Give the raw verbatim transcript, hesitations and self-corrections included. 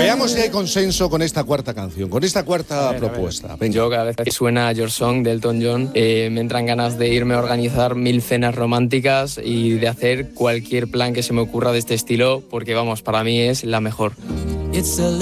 Veamos si hay consenso con esta cuarta canción, con esta cuarta ver, propuesta. Venga. Yo cada vez que suena Your Song de Elton John eh, me entran ganas de irme a organizar mil cenas románticas y de hacer cualquier plan que se me ocurra de este estilo, porque vamos, para mí es la mejor.